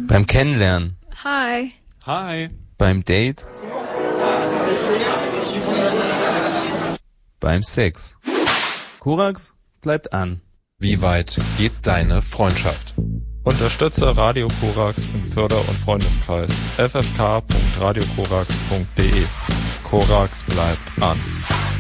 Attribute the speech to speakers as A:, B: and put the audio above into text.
A: Beim Kennenlernen.
B: Hi.
C: Hi.
A: Beim Date. Beim Sex. Korax bleibt an.
C: Wie weit geht deine Freundschaft?
D: Unterstütze Radio Korax im Förder- und Freundeskreis ffk.radiokorax.de. Korax bleibt an.